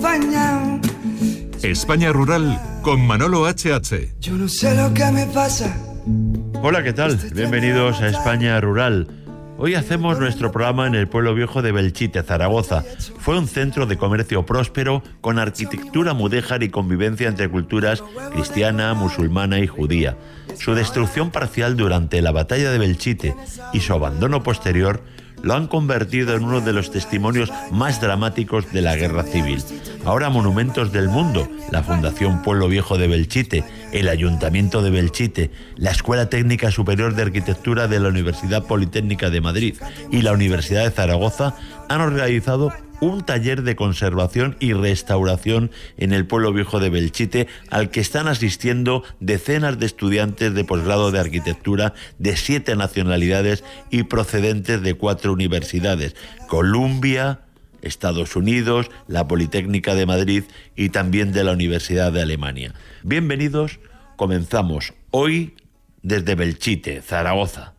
acompañado. España Rural con Manolo H.H. Yo no sé lo que me pasa. Hola, ¿qué tal? Bienvenidos a España Rural. Hoy hacemos nuestro programa en el pueblo viejo de Belchite, Zaragoza. Fue un centro de comercio próspero con arquitectura mudéjar y convivencia entre culturas cristiana, musulmana y judía. Su destrucción parcial durante la batalla de Belchite y su abandono posterior lo han convertido en uno de los testimonios más dramáticos de la guerra civil. Ahora monumentos del mundo, la Fundación Pueblo Viejo de Belchite, el Ayuntamiento de Belchite, la Escuela Técnica Superior de Arquitectura de la Universidad Politécnica de Madrid y la Universidad de Zaragoza han organizado un taller de conservación y restauración en el pueblo viejo de Belchite, al que están asistiendo decenas de estudiantes de posgrado de arquitectura de 7 nacionalidades y procedentes de 4 universidades: Columbia, Estados Unidos, la Politécnica de Madrid y también de la Universidad de Alemania. Bienvenidos, comenzamos hoy desde Belchite, Zaragoza.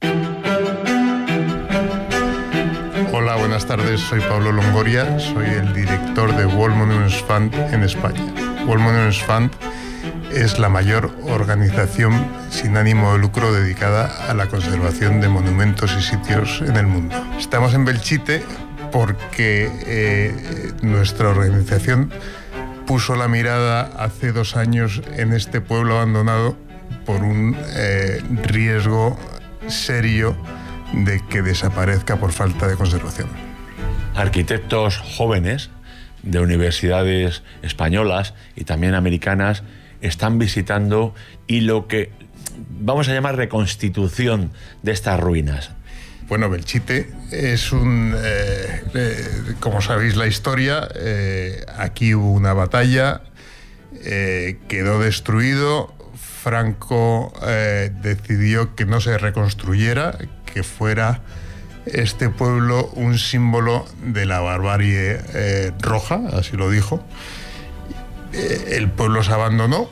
Hola, buenas tardes, soy Pablo Longoria, soy el director de World Monuments Fund en España. World Monuments Fund es la mayor organización sin ánimo de lucro dedicada a la conservación de monumentos y sitios en el mundo. Estamos en Belchite porque nuestra organización puso la mirada hace 2 años en este pueblo abandonado por un riesgo serio de que desaparezca por falta de conservación. Arquitectos jóvenes de universidades españolas y también americanas están visitando y lo que vamos a llamar reconstitución de estas ruinas. Bueno, Belchite es como sabéis la historia, aquí hubo una batalla, quedó destruido, Franco decidió que no se reconstruyera, que fuera este pueblo un símbolo de la barbarie roja, así lo dijo. El pueblo se abandonó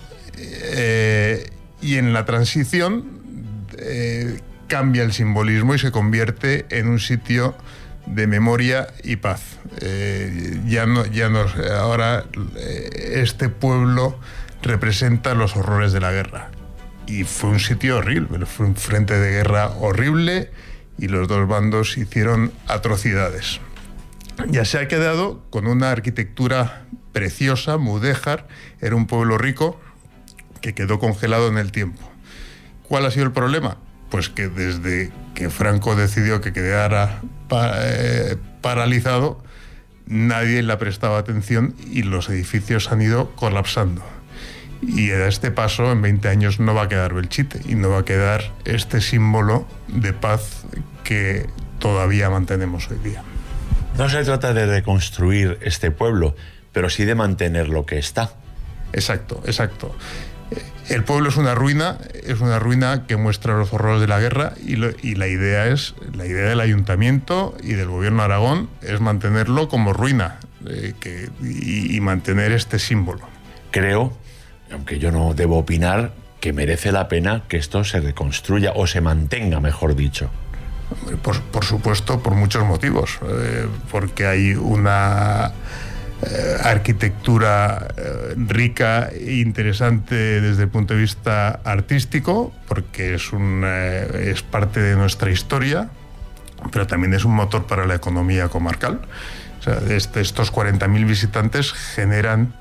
y en la transición cambia el simbolismo y se convierte en un sitio de memoria y paz. Ahora este pueblo representa los horrores de la guerra. Y fue un sitio horrible, fue un frente de guerra horrible y los dos bandos hicieron atrocidades. Ya se ha quedado con una arquitectura preciosa, mudéjar, era un pueblo rico que quedó congelado en el tiempo. ¿Cuál ha sido el problema? Pues que desde que Franco decidió que quedara paralizado, nadie le ha prestado atención y los edificios han ido colapsando. Y a este paso, en 20 años, no va a quedar Belchite y no va a quedar este símbolo de paz que todavía mantenemos hoy día. No se trata de reconstruir este pueblo, pero sí de mantener lo que está. Exacto. El pueblo es una ruina que muestra los horrores de la guerra y la idea del Ayuntamiento y del Gobierno de Aragón es mantenerlo como ruina y mantener este símbolo. Creo, aunque yo no debo opinar, que merece la pena que esto se reconstruya o se mantenga, mejor dicho. Por supuesto, por muchos motivos. Porque hay una arquitectura rica e interesante desde el punto de vista artístico, porque es parte de nuestra historia, pero también es un motor para la economía comarcal. O sea, estos 40.000 visitantes generan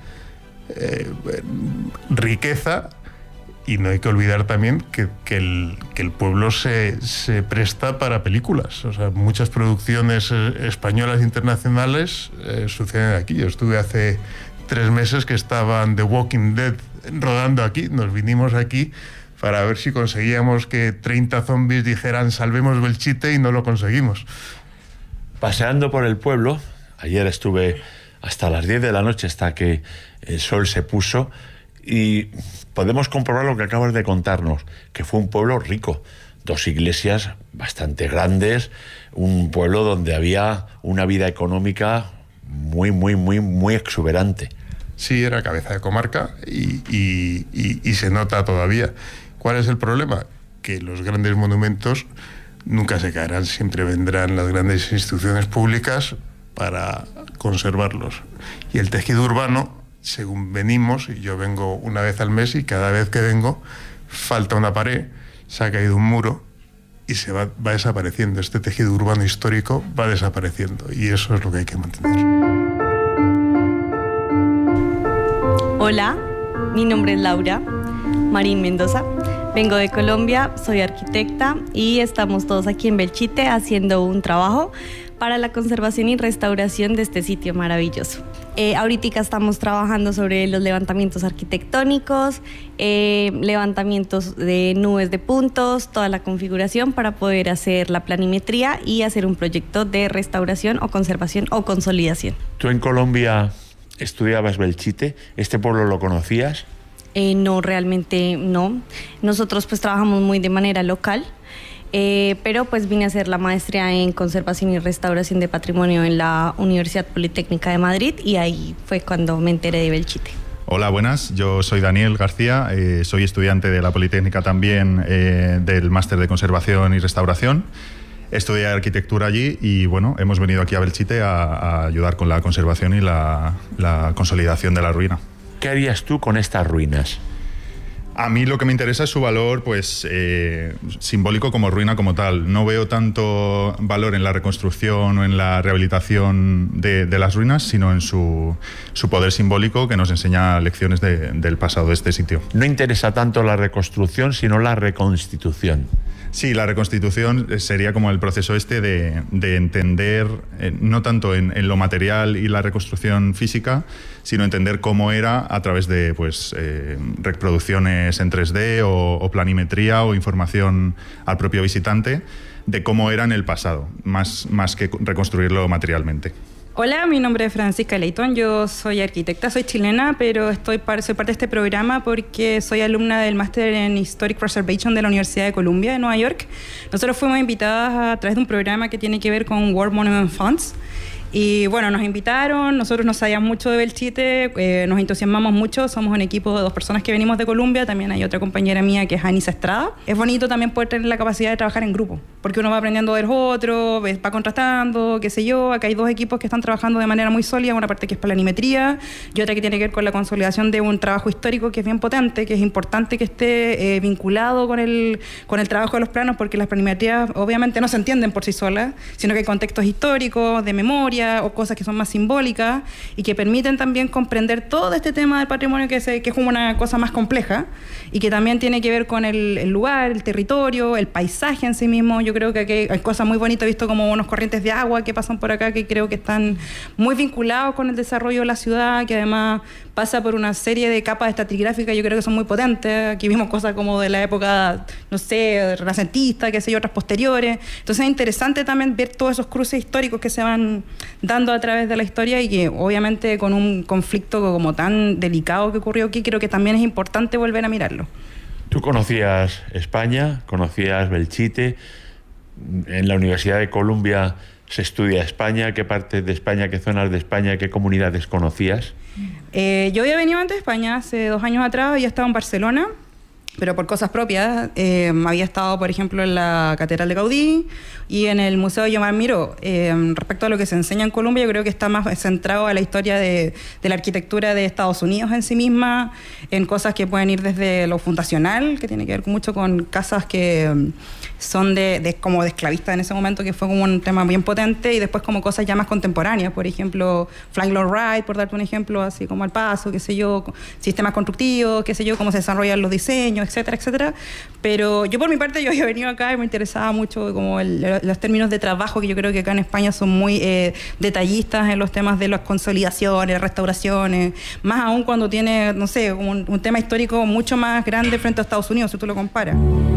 riqueza y no hay que olvidar también que el pueblo se presta para películas. O sea, muchas producciones españolas e internacionales suceden aquí. Yo estuve hace 3 meses que estaban The Walking Dead rodando aquí. Nos vinimos aquí para ver si conseguíamos que 30 zombies dijeran salvemos Belchite y no lo conseguimos. Paseando por el pueblo, ayer estuve hasta las 10 de la noche, hasta que el sol se puso, y podemos comprobar lo que acabas de contarnos, que fue un pueblo rico, 2 iglesias bastante grandes, un pueblo donde había una vida económica muy exuberante. Sí, era cabeza de comarca y se nota todavía. ¿Cuál es el problema? Que los grandes monumentos nunca se caerán, siempre vendrán las grandes instituciones públicas para conservarlos. Y el tejido urbano, según venimos, y yo vengo una vez al mes y cada vez que vengo falta una pared, se ha caído un muro y se va desapareciendo. Este tejido urbano histórico va desapareciendo y eso es lo que hay que mantener. Hola, mi nombre es Laura Marín Mendoza. Vengo de Colombia, soy arquitecta y estamos todos aquí en Belchite haciendo un trabajo para la conservación y restauración de este sitio maravilloso. Ahorita estamos trabajando sobre los levantamientos arquitectónicos, levantamientos de nubes de puntos, toda la configuración para poder hacer la planimetría y hacer un proyecto de restauración o conservación o consolidación. ¿Tú en Colombia estudiabas Belchite? ¿Este pueblo lo conocías? No, realmente no. Nosotros pues trabajamos muy de manera local, pero pues vine a hacer la maestría en conservación y restauración de patrimonio en la Universidad Politécnica de Madrid y ahí fue cuando me enteré de Belchite. Hola, buenas. Yo soy Daniel García, soy estudiante de la Politécnica también del máster de conservación y restauración. Estudié arquitectura allí y bueno, hemos venido aquí a Belchite a ayudar con la conservación y la consolidación de la ruina. ¿Qué harías tú con estas ruinas? A mí lo que me interesa es su valor simbólico como ruina como tal. No veo tanto valor en la reconstrucción o en la rehabilitación de las ruinas, sino en su poder simbólico que nos enseña lecciones del pasado de este sitio. No interesa tanto la reconstrucción, sino la reconstitución. Sí, la reconstitución sería como el proceso de entender, no tanto en lo material y la reconstrucción física, sino entender cómo era a través de reproducciones en 3D o planimetría o información al propio visitante de cómo era en el pasado, más que reconstruirlo materialmente. Hola, mi nombre es Francisca Leitón, yo soy arquitecta, soy chilena, pero soy parte de este programa porque soy alumna del máster en Historic Preservation de la Universidad de Columbia de Nueva York. Nosotros fuimos invitadas a través de un programa que tiene que ver con World Monument Funds. Y bueno, nos invitaron, nosotros no sabíamos mucho de Belchite, nos entusiasmamos mucho, somos un equipo de 2 personas que venimos de Colombia, también hay otra compañera mía que es Anisa Estrada. Es bonito también poder tener la capacidad de trabajar en grupo, porque uno va aprendiendo de los otros, va contrastando, qué sé yo. Acá hay 2 equipos que están trabajando de manera muy sólida, una parte que es planimetría y otra que tiene que ver con la consolidación de un trabajo histórico que es bien potente, que es importante que esté vinculado con el trabajo de los planos, porque las planimetrías obviamente no se entienden por sí solas, sino que hay contextos históricos, de memoria, o cosas que son más simbólicas y que permiten también comprender todo este tema del patrimonio que es como una cosa más compleja y que también tiene que ver con el lugar, el territorio, el paisaje en sí mismo. Yo creo que aquí hay cosas muy bonitas, he visto como unos corrientes de agua que pasan por acá que creo que están muy vinculados con el desarrollo de la ciudad, que además pasa por una serie de capas estratigráficas, yo creo que son muy potentes. Aquí vimos cosas como de la época, no sé, renacentista, qué sé yo, otras posteriores. Entonces es interesante también ver todos esos cruces históricos que se van dando a través de la historia y que obviamente con un conflicto como tan delicado que ocurrió aquí, creo que también es importante volver a mirarlo. Tú conocías España, conocías Belchite, en la Universidad de Columbia se estudia España. ¿Qué partes de España, qué zonas de España, qué comunidades conocías? Yo había venido antes de España, hace 2 años atrás, había estado en Barcelona, pero por cosas propias. Había estado, por ejemplo, en la Catedral de Gaudí y en el Museo de Joan Miró. Respecto a lo que se enseña en Colombia, yo creo que está más centrado a la historia de la arquitectura de Estados Unidos en sí misma, en cosas que pueden ir desde lo fundacional, que tiene que ver mucho con casas que son como de esclavistas en ese momento, que fue como un tema bien potente, y después como cosas ya más contemporáneas, por ejemplo, Flying Lord Wright, por darte un ejemplo, así como al paso, qué sé yo, sistemas constructivos, qué sé yo, cómo se desarrollan los diseños, etcétera, etcétera. Pero yo por mi parte, yo había venido acá y me interesaba mucho como los términos de trabajo, que yo creo que acá en España son muy detallistas en los temas de las consolidaciones, restauraciones, más aún cuando tiene, no sé, un tema histórico mucho más grande frente a Estados Unidos, si tú lo comparas.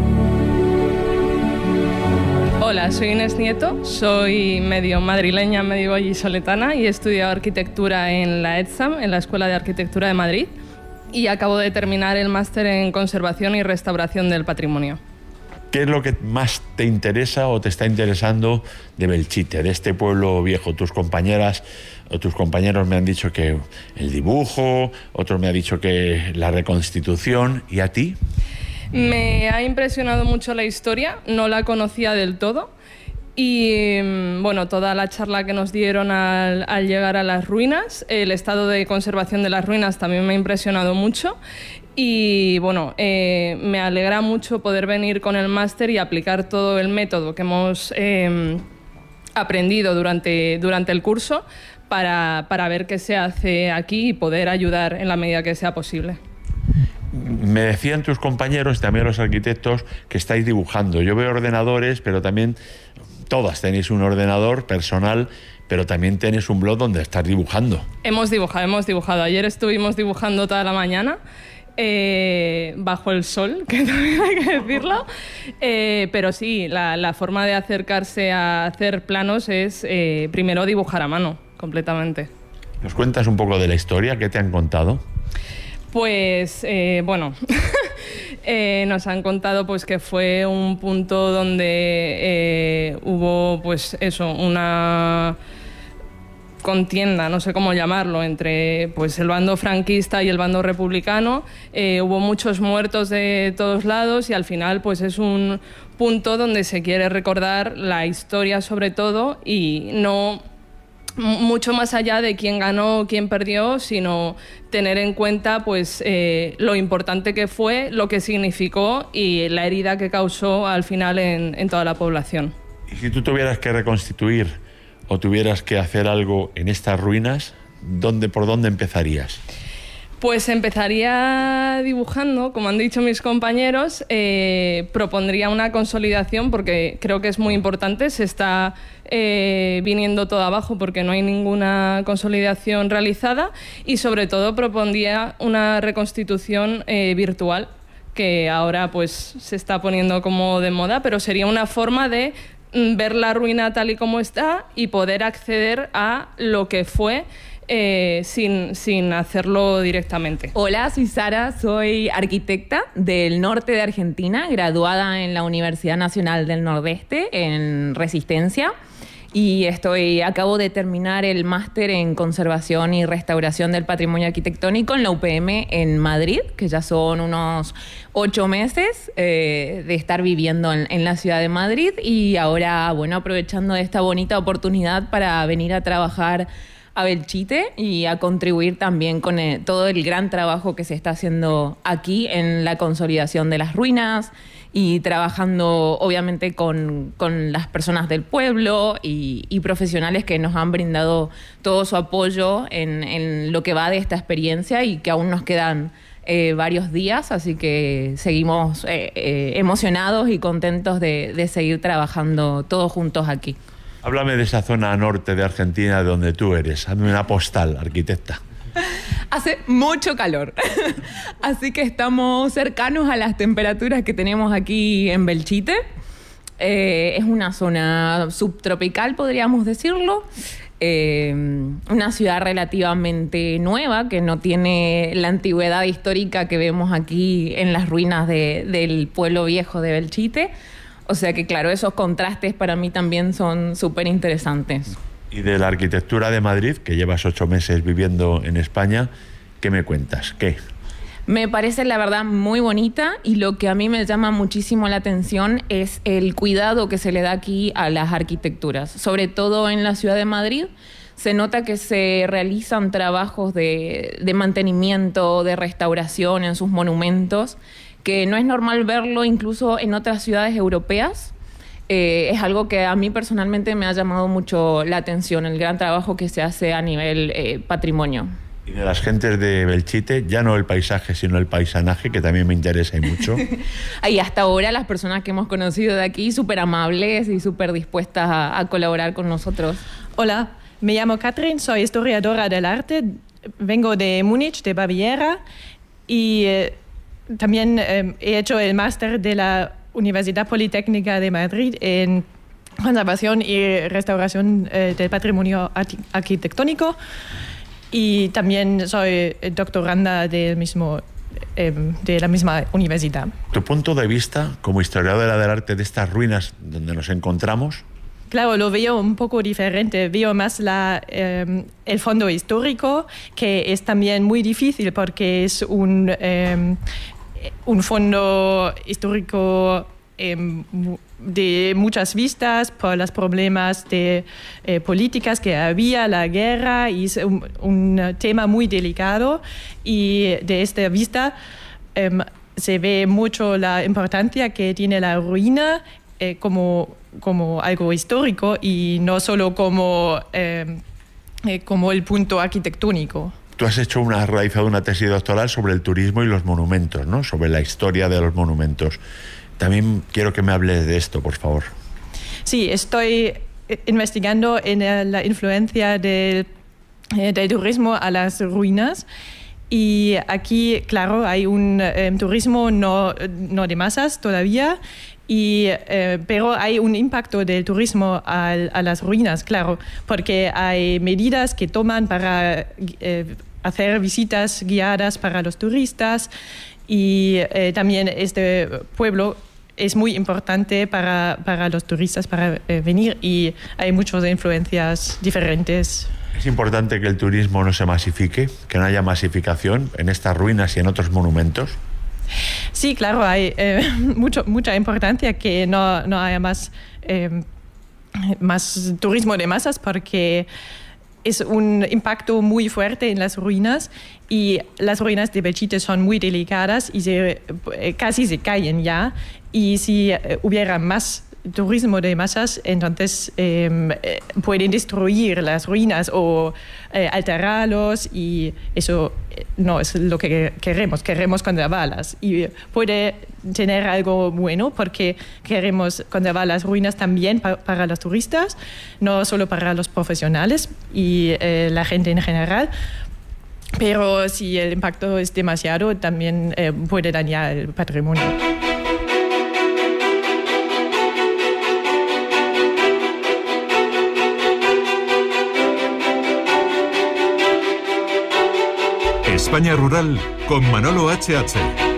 Hola, soy Inés Nieto, soy medio madrileña, medio vallisoletana y he estudiado arquitectura en la ETSAM, en la Escuela de Arquitectura de Madrid, y acabo de terminar el máster en conservación y restauración del patrimonio. ¿Qué es lo que más te interesa o te está interesando de Belchite, de este pueblo viejo? Tus compañeras o tus compañeros me han dicho que el dibujo, otros me han dicho que la reconstitución, ¿y a ti? Me ha impresionado mucho la historia, no la conocía del todo Y bueno, toda la charla que nos dieron al llegar a las ruinas, el estado de conservación de las ruinas también me ha impresionado mucho. Y bueno, me alegra mucho poder venir con el máster y aplicar todo el método que hemos aprendido durante el curso para ver qué se hace aquí y poder ayudar en la medida que sea posible. Me decían tus compañeros, también los arquitectos, que estáis dibujando. Yo veo ordenadores, pero también todas tenéis un ordenador personal, pero también tenéis un blog donde estás dibujando. Hemos dibujado. Ayer estuvimos dibujando toda la mañana, bajo el sol, que también hay que decirlo. Pero sí, la forma de acercarse a hacer planos es primero dibujar a mano, completamente. ¿Nos cuentas un poco de la historia? ¿Qué te han contado? Pues bueno, nos han contado pues que fue un punto donde hubo pues eso, una contienda, no sé cómo llamarlo, entre pues el bando franquista y el bando republicano. Hubo muchos muertos de todos lados y al final pues es un punto donde se quiere recordar la historia sobre todo y no mucho más allá de quién ganó, quién perdió, sino tener en cuenta pues lo importante que fue, lo que significó y la herida que causó al final en toda la población. Y si tú tuvieras que reconstituir o tuvieras que hacer algo en estas ruinas, ¿por dónde empezarías? Pues empezaría dibujando, como han dicho mis compañeros, propondría una consolidación porque creo que es muy importante, se está viniendo todo abajo porque no hay ninguna consolidación realizada y sobre todo propondría una reconstitución virtual que ahora pues se está poniendo como de moda, pero sería una forma de ver la ruina tal y como está y poder acceder a lo que fue sin hacerlo directamente. Hola, soy Sara, soy arquitecta del norte de Argentina, graduada en la Universidad Nacional del Nordeste en Resistencia y acabo de terminar el máster en Conservación y Restauración del Patrimonio Arquitectónico en la UPM en Madrid, que ya son unos 8 meses de estar viviendo en la ciudad de Madrid y ahora, bueno, aprovechando esta bonita oportunidad para venir a trabajar a Belchite y a contribuir también con todo el gran trabajo que se está haciendo aquí en la consolidación de las ruinas y trabajando obviamente con las personas del pueblo y profesionales que nos han brindado todo su apoyo en lo que va de esta experiencia y que aún nos quedan varios días, así que seguimos emocionados y contentos de seguir trabajando todos juntos aquí. Háblame de esa zona norte de Argentina de donde tú eres. Hazme una postal, arquitecta. Hace mucho calor, así que estamos cercanos a las temperaturas que tenemos aquí en Belchite. Es una zona subtropical, podríamos decirlo. Una ciudad relativamente nueva, que no tiene la antigüedad histórica que vemos aquí en las ruinas del pueblo viejo de Belchite. O sea que, claro, esos contrastes para mí también son súper interesantes. Y de la arquitectura de Madrid, que llevas 8 meses viviendo en España, ¿qué me cuentas? ¿Qué? Me parece, la verdad, muy bonita y lo que a mí me llama muchísimo la atención es el cuidado que se le da aquí a las arquitecturas. Sobre todo en la ciudad de Madrid, se nota que se realizan trabajos de mantenimiento, de restauración en sus monumentos, que no es normal verlo incluso en otras ciudades europeas. Es algo que a mí personalmente me ha llamado mucho la atención, el gran trabajo que se hace a nivel patrimonio. Y de las gentes de Belchite, ya no el paisaje, sino el paisanaje, que también me interesa y mucho. Y hasta ahora las personas que hemos conocido de aquí, súper amables y súper dispuestas a colaborar con nosotros. Hola, me llamo Katrin, soy historiadora del arte, vengo de Múnich, de Baviera, y también he hecho el máster de la Universidad Politécnica de Madrid en conservación y restauración del patrimonio arquitectónico y también soy doctoranda de la misma universidad. ¿Tu punto de vista como historiadora del arte de estas ruinas donde nos encontramos? Claro, lo veo un poco diferente. Veo más el fondo histórico, que es también muy difícil porque es un fondo histórico de muchas vistas por los problemas de políticas que había, la guerra, y es un tema muy delicado, y de esta vista se ve mucho la importancia que tiene la ruina como algo histórico y no solo como el punto arquitectónico. Tú has realizado una tesis doctoral sobre el turismo y los monumentos, ¿no? Sobre la historia de los monumentos. También quiero que me hables de esto, por favor. Sí, estoy investigando en la influencia del turismo a las ruinas. Y aquí, claro, hay un turismo no de masas todavía, pero hay un impacto del turismo a las ruinas, claro, porque hay medidas que toman para hacer visitas guiadas para los turistas, y también este pueblo es muy importante para los turistas para venir, y hay muchas influencias diferentes. Es importante que el turismo no se masifique, que no haya masificación en estas ruinas y en otros monumentos. Sí, claro, hay mucha importancia que no haya más turismo de masas, porque es un impacto muy fuerte en las ruinas, y las ruinas de Belchite son muy delicadas y casi se caen ya, y si hubiera más turismo de masas, entonces pueden destruir las ruinas o alterarlos, y eso no es lo que queremos conservarlas, y puede tener algo bueno porque queremos conservar las ruinas también para los turistas, no solo para los profesionales y la gente en general. Pero si el impacto es demasiado, también puede dañar el patrimonio. España Rural con Manolo H.H.